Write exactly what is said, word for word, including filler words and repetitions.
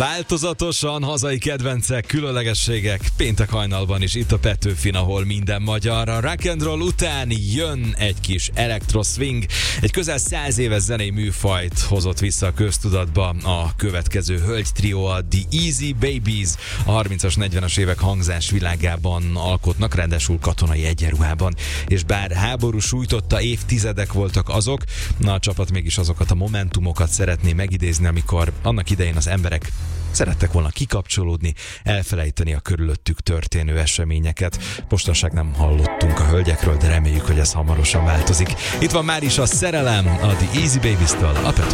Változatosan hazai kedvencek, különlegességek, péntek hajnalban is itt a Petőfin, ahol minden magyar. A rock and roll után jön egy kis electro swing, egy közel száz éves zenei műfajt hozott vissza a köztudatba a következő hölgytrió, a The Easy Babies. A harmincas, negyvenes évek hangzás világában alkotnak, ráadásul katonai egyenruhában. És bár háború sújtotta évtizedek voltak azok, na a csapat mégis azokat a momentumokat szeretné megidézni, amikor annak idején az emberek szerettek volna kikapcsolódni, elfelejteni a körülöttük történő eseményeket. Mostanság nem hallottunk a hölgyekről, de reméljük, hogy ez hamarosan változik. Itt van már is a szerelem, a The Easy Babies-től, a Pető